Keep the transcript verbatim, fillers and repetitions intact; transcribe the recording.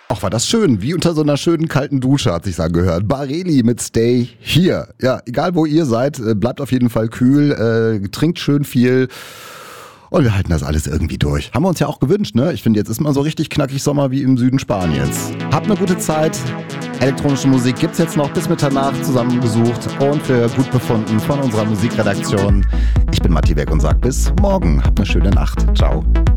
Ach, war das schön. Wie unter so einer schönen kalten Dusche hat sich's angehört. Bareli mit Stay Here. Ja, egal wo ihr seid, bleibt auf jeden Fall kühl, äh, trinkt schön viel. Und wir halten das alles irgendwie durch. Haben wir uns ja auch gewünscht, ne? Ich finde, jetzt ist mal so richtig knackig Sommer wie im Süden Spaniens. Habt eine gute Zeit. Elektronische Musik gibt's jetzt noch bis Mitternacht zusammengesucht und für gut befunden von unserer Musikredaktion. Ich bin Matti Weg und sag bis morgen. Habt eine schöne Nacht. Ciao.